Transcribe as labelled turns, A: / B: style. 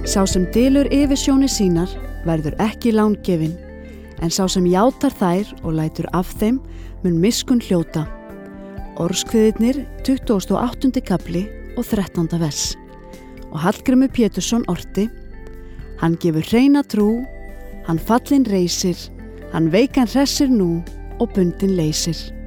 A: Sá sem dylur yfirsjónir sínar verður ekki lángefinn, en sá sem játar þær og lætur af þeim mun miskunn hljóta. Orðskviðirnir 28. kapli og 13. vers. Og Hallgrímur Pétursson orti: Hann gefur hreina trú, hann fallinn reisir, hann veikan hressir nú og bundinn leysir.